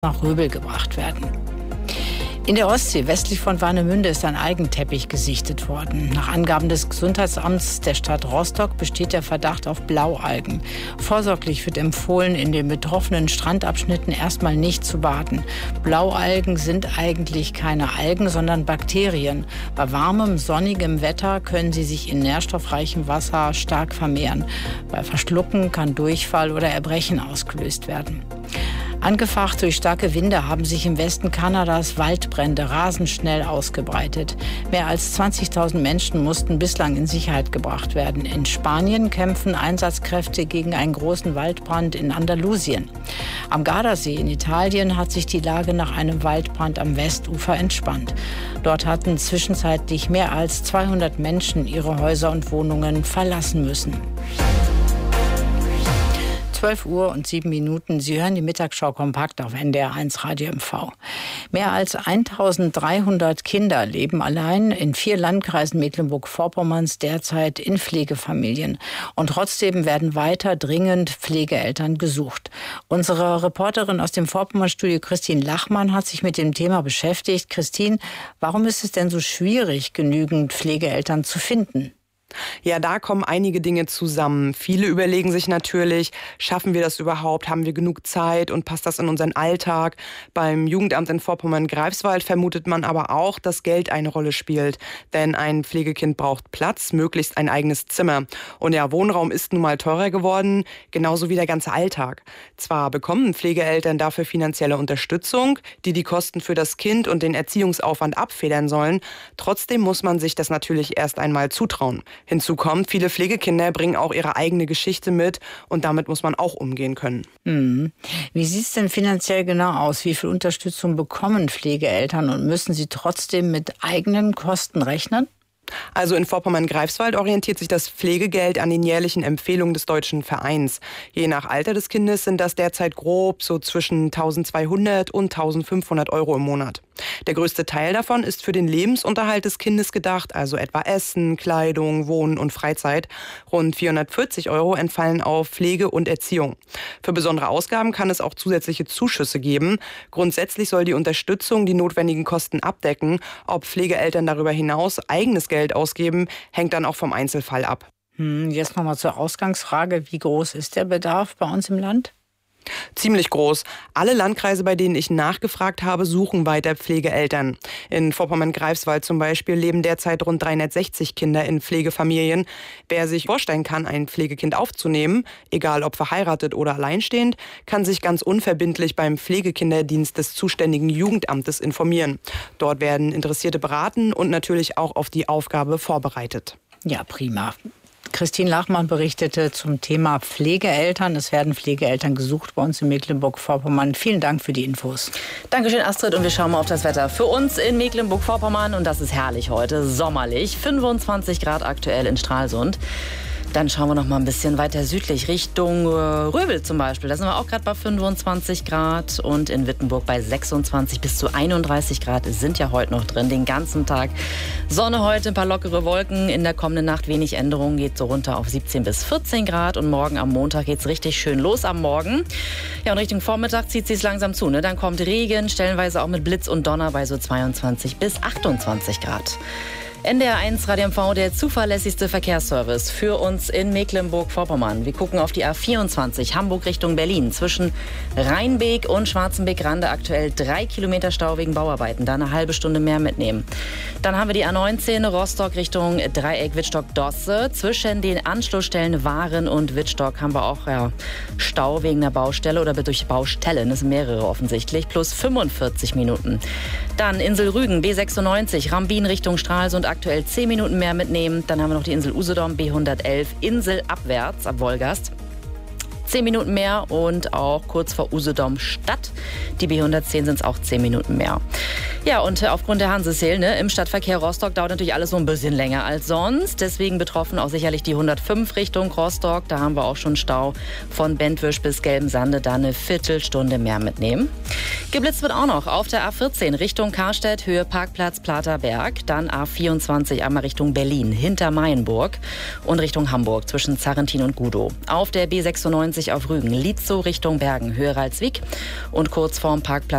nach Röbel gebracht werden. In der Ostsee westlich von Warnemünde ist ein Algenteppich gesichtet worden. Nach Angaben des Gesundheitsamts der Stadt Rostock besteht der Verdacht auf Blaualgen. Vorsorglich wird empfohlen, in den betroffenen Strandabschnitten erstmal nicht zu baden. Blaualgen sind eigentlich keine Algen, sondern Bakterien. Bei warmem, sonnigem Wetter können sie sich in nährstoffreichem Wasser stark vermehren. Bei Verschlucken kann Durchfall oder Erbrechen ausgelöst werden. Angefacht durch starke Winde haben sich im Westen Kanadas Waldbrände rasend schnell ausgebreitet. Mehr als 20.000 Menschen mussten bislang in Sicherheit gebracht werden. In Spanien kämpfen Einsatzkräfte gegen einen großen Waldbrand in Andalusien. Am Gardasee in Italien hat sich die Lage nach einem Waldbrand am Westufer entspannt. Dort hatten zwischenzeitlich mehr als 200 Menschen ihre Häuser und Wohnungen verlassen müssen. 12:07 Uhr. Sie hören die Mittagsschau kompakt auf NDR 1 Radio MV. Mehr als 1.300 Kinder leben allein in 4 Landkreisen Mecklenburg-Vorpommerns derzeit in Pflegefamilien. Und trotzdem werden weiter dringend Pflegeeltern gesucht. Unsere Reporterin aus dem Vorpommernstudio Christine Lachmann hat sich mit dem Thema beschäftigt. Christine, warum ist es denn so schwierig, genügend Pflegeeltern zu finden? Ja, da kommen einige Dinge zusammen. Viele überlegen sich natürlich, schaffen wir das überhaupt? Haben wir genug Zeit und passt das in unseren Alltag? Beim Jugendamt in Vorpommern-Greifswald vermutet man aber auch, dass Geld eine Rolle spielt. Denn ein Pflegekind braucht Platz, möglichst ein eigenes Zimmer. Und ja, Wohnraum ist nun mal teurer geworden, genauso wie der ganze Alltag. Zwar bekommen Pflegeeltern dafür finanzielle Unterstützung, die die Kosten für das Kind und den Erziehungsaufwand abfedern sollen. Trotzdem muss man sich das natürlich erst einmal zutrauen. Hinzu kommt, viele Pflegekinder bringen auch ihre eigene Geschichte mit und damit muss man auch umgehen können. Wie sieht es denn finanziell genau aus? Wie viel Unterstützung bekommen Pflegeeltern und müssen sie trotzdem mit eigenen Kosten rechnen? Also in Vorpommern-Greifswald orientiert sich das Pflegegeld an den jährlichen Empfehlungen des Deutschen Vereins. Je nach Alter des Kindes sind das derzeit grob so zwischen 1.200 und 1.500 Euro im Monat. Der größte Teil davon ist für den Lebensunterhalt des Kindes gedacht, also etwa Essen, Kleidung, Wohnen und Freizeit. Rund 440 Euro entfallen auf Pflege und Erziehung. Für besondere Ausgaben kann es auch zusätzliche Zuschüsse geben. Grundsätzlich soll die Unterstützung die notwendigen Kosten abdecken. Ob Pflegeeltern darüber hinaus eigenes Geld ausgeben, hängt dann auch vom Einzelfall ab. Jetzt nochmal zur Ausgangsfrage. Wie groß ist der Bedarf bei uns im Land? Ziemlich groß. Alle Landkreise, bei denen ich nachgefragt habe, suchen weiter Pflegeeltern. In Vorpommern-Greifswald zum Beispiel leben derzeit rund 360 Kinder in Pflegefamilien. Wer sich vorstellen kann, ein Pflegekind aufzunehmen, egal ob verheiratet oder alleinstehend, kann sich ganz unverbindlich beim Pflegekinderdienst des zuständigen Jugendamtes informieren. Dort werden Interessierte beraten und natürlich auch auf die Aufgabe vorbereitet. Ja, prima. Christine Lachmann berichtete zum Thema Pflegeeltern. Es werden Pflegeeltern gesucht bei uns in Mecklenburg-Vorpommern. Vielen Dank für die Infos. Dankeschön, Astrid. Und wir schauen mal auf das Wetter für uns in Mecklenburg-Vorpommern. Und das ist herrlich heute, sommerlich. 25 Grad aktuell in Stralsund. Dann schauen wir noch mal ein bisschen weiter südlich, Richtung Röbel zum Beispiel. Da sind wir auch gerade bei 25 Grad und in Wittenburg bei 26 bis zu 31 Grad sind ja heute noch drin, den ganzen Tag. Sonne heute, ein paar lockere Wolken. In der kommenden Nacht wenig Änderungen, geht so runter auf 17 bis 14 Grad. Und morgen am Montag geht es richtig schön los am Morgen. Ja, und Richtung Vormittag zieht es langsam zu. Ne? Dann kommt Regen, stellenweise auch mit Blitz und Donner bei so 22 bis 28 Grad. NDR 1 Radio MV, der zuverlässigste Verkehrsservice für uns in Mecklenburg-Vorpommern. Wir gucken auf die A24 Hamburg Richtung Berlin. Zwischen Rheinbeek und Schwarzenbeck-Rande aktuell 3 Kilometer Stau wegen Bauarbeiten. Da eine halbe Stunde mehr mitnehmen. Dann haben wir die A19 Rostock Richtung Dreieck Wittstock-Dosse. Zwischen den Anschlussstellen Waren und Wittstock haben wir auch Stau wegen der Baustelle oder durch Baustellen. Das sind mehrere offensichtlich. Plus 45 Minuten. Dann Insel Rügen B96 Rambin Richtung Stralsund. Aktuell 10 Minuten mehr mitnehmen. Dann haben wir noch die Insel Usedom, B111, Insel abwärts ab Wolgast. 10 Minuten mehr und auch kurz vor Usedom Stadt. Die B110 sind es auch 10 Minuten mehr. Ja, und aufgrund der Hanseseel, im Stadtverkehr Rostock dauert natürlich alles so ein bisschen länger als sonst. Deswegen betroffen auch sicherlich die 105 Richtung Rostock. Da haben wir auch schon Stau von Bentwisch bis Gelbensande, da eine Viertelstunde mehr mitnehmen. Geblitzt wird auch noch auf der A14 Richtung Karstedt, Höhe Parkplatz Platerberg. Dann A24 einmal Richtung Berlin, hinter Mayenburg und Richtung Hamburg zwischen Zarrentin und Gudow. Auf der B96 auf Rügen, Lietzow Richtung Bergen, Höhe Ralswiek und kurz vorm Parkplatz